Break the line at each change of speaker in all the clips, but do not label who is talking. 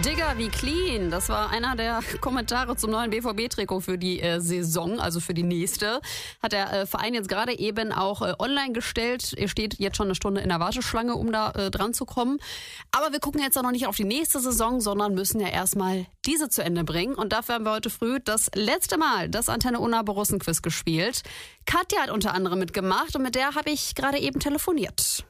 Digger wie clean, das war einer der Kommentare zum neuen BVB-Trikot für die Saison, also für die nächste. Hat der Verein jetzt gerade eben auch online gestellt. Er steht jetzt schon eine Stunde in der Warteschlange, um da dran zu kommen. Aber wir gucken jetzt auch noch nicht auf die nächste Saison, sondern müssen ja erstmal diese zu Ende bringen. Und dafür haben wir heute früh das letzte Mal das Antenne Unna Borussen-Quiz gespielt. Katja hat unter anderem mitgemacht und mit der habe ich gerade eben telefoniert.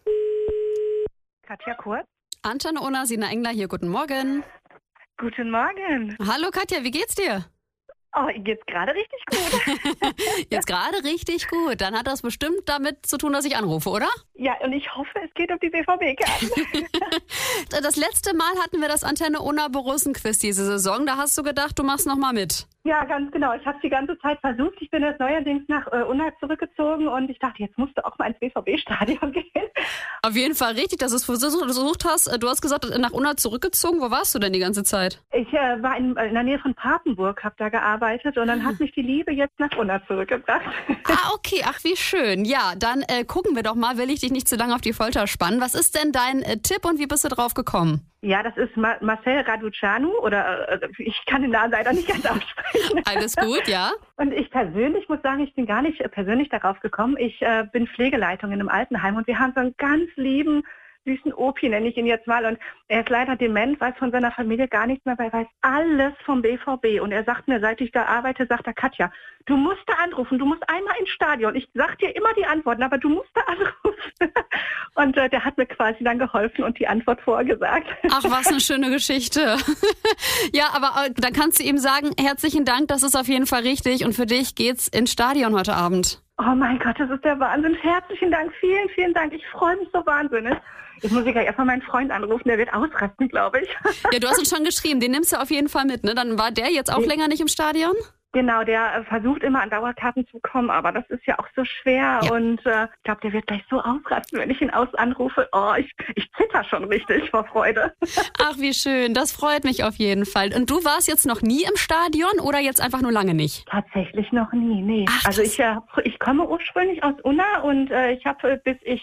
Katja Kurz.
Antenne Unna, Sina Engler hier, guten Morgen.
Guten Morgen.
Hallo Katja, wie geht's dir?
Oh, jetzt gerade richtig gut.
Jetzt gerade richtig gut. Dann hat das bestimmt damit zu tun, dass ich anrufe, oder?
Ja, und ich hoffe, es geht um die BVB-Karten.
Das letzte Mal hatten wir das Antenne Unna Borussen-Quiz diese Saison. Da hast du gedacht, du machst noch mal mit.
Ja, ganz genau. Ich habe es die ganze Zeit versucht. Ich bin jetzt neuerdings nach Unna zurückgezogen und ich dachte, jetzt musst du auch mal ins BVB-Stadion gehen.
Auf jeden Fall richtig, dass du es versucht hast. Du hast gesagt, nach Unna zurückgezogen. Wo warst du denn die ganze Zeit?
Ich war in der Nähe von Papenburg, habe da gearbeitet und dann hat mich die Liebe jetzt nach Unna zurückgebracht.
Ah, okay. Ach, wie schön. Ja, dann gucken wir doch mal. Will ich dich nicht zu lange auf die Folter spannen. Was ist denn dein Tipp und wie bist du drauf gekommen?
Ja, das ist Marcel Raducanu oder ich kann den Namen leider nicht ganz aussprechen.
Alles gut, ja.
Und ich persönlich muss sagen, ich bin gar nicht persönlich darauf gekommen. Ich bin Pflegeleitung in einem Altenheim und wir haben so einen ganz lieben, süßen Opi, nenne ich ihn jetzt mal. Und er ist leider dement, weiß von seiner Familie gar nichts mehr, weil er weiß alles vom BVB. Und er sagt mir, seit ich da arbeite, sagt er, Katja, du musst da anrufen, du musst einmal ins Stadion. Ich sag dir immer die Antworten, aber du musst da anrufen. Und der hat mir quasi dann geholfen und die Antwort vorgesagt.
Ach, was eine schöne Geschichte. Ja, aber dann kannst du ihm sagen, herzlichen Dank, das ist auf jeden Fall richtig. Und für dich geht's ins Stadion heute Abend.
Oh mein Gott, das ist der Wahnsinn. Herzlichen Dank, vielen, vielen Dank. Ich freue mich so wahnsinnig. Jetzt muss ich gleich erstmal meinen Freund anrufen, der wird ausrasten, glaube ich. Ja,
du hast uns schon geschrieben, den nimmst du auf jeden Fall mit, ne? Dann war der jetzt auch länger nicht im Stadion?
Genau, der versucht immer an Dauerkarten zu kommen, aber das ist ja auch so schwer. Ja. Und ich glaube, der wird gleich so ausrasten, wenn ich ihn anrufe. Oh, ich zitter schon richtig vor Freude.
Ach, wie schön. Das freut mich auf jeden Fall. Und du warst jetzt noch nie im Stadion oder jetzt einfach nur lange nicht?
Tatsächlich noch nie, nee.
Ach,
also ich komme ursprünglich aus Unna und ich habe bis ich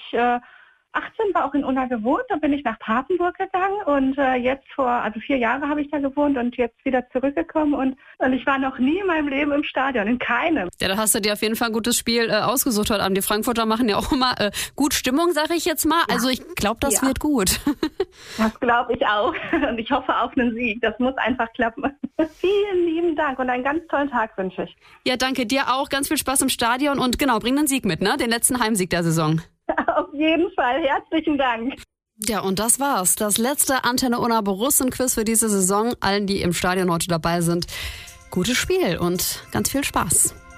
18 war auch in Unna gewohnt, dann bin ich nach Papenburg gegangen und jetzt 4 Jahre habe ich da gewohnt und jetzt wieder zurückgekommen und ich war noch nie in meinem Leben im Stadion, in keinem.
Ja, da hast du dir auf jeden Fall ein gutes Spiel ausgesucht heute Abend. Die Frankfurter machen ja auch immer gut Stimmung, sage ich jetzt mal. Ja. Also ich glaube, das wird gut.
Das glaube ich auch und ich hoffe auf einen Sieg. Das muss einfach klappen. Vielen lieben Dank und einen ganz tollen Tag wünsche ich.
Ja, danke dir auch. Ganz viel Spaß im Stadion und genau, bring den Sieg mit, ne? Den letzten Heimsieg der Saison.
Auf jeden Fall. Herzlichen Dank.
Ja, und das war's. Das letzte Antenne Unna Borussen-Quiz für diese Saison. Allen, die im Stadion heute dabei sind, gutes Spiel und ganz viel Spaß.